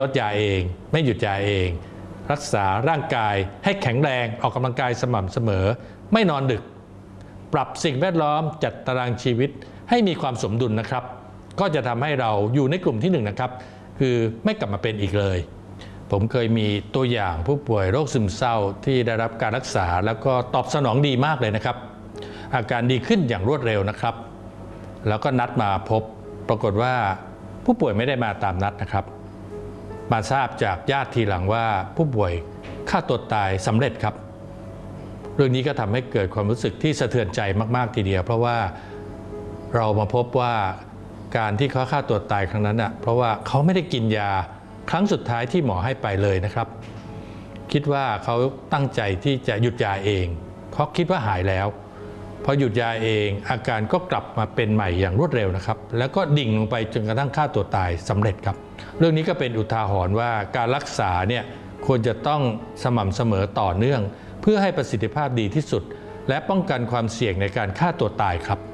ลดยาเองไม่หยุดยาเองรักษาร่างกายให้แข็งแรงออกกำลังกายสม่ำเสมอไม่นอนดึกปรับสิ่งแวดล้อมจัดตารางชีวิตให้มีความสมดุลนะครับก็จะทำให้เราอยู่ในกลุ่มที่1นะครับคือไม่กลับมาเป็นอีกเลยผมเคยมีตัวอย่างผู้ป่วยโรคซึมเศร้าที่ได้รับการรักษาแล้วก็ตอบสนองดีมากเลยนะครับอาการดีขึ้นอย่างรวดเร็วนะครับแล้วก็นัดมาพบปรากฏว่าผู้ป่วยไม่ได้มาตามนัดนะครับมาทราบจากญาติทีหลังว่าผู้ป่วยฆ่าตัวตายสำเร็จครับเรื่องนี้ก็ทำให้เกิดความรู้สึกที่สะเทือนใจมากๆทีเดียวเพราะว่าเรามาพบว่าการที่เขาฆ่าตัวตายครั้งนั้นเพราะว่าเขาไม่ได้กินยาครั้งสุดท้ายที่หมอให้ไปเลยนะครับคิดว่าเขาตั้งใจที่จะหยุดยาเองเพราะคิดว่าหายแล้วพอหยุดยาเองอาการก็กลับมาเป็นใหม่อย่างรวดเร็วนะครับแล้วก็ดิ่งลงไปจนกระทั่งฆ่าตัวตายสำเร็จครับเรื่องนี้ก็เป็นอุทาหรณ์ว่าการรักษาเนี่ยควรจะต้องสม่ำเสมอต่อเนื่องเพื่อให้ประสิทธิภาพดีที่สุดและป้องกันความเสี่ยงในการฆ่าตัวตายครับ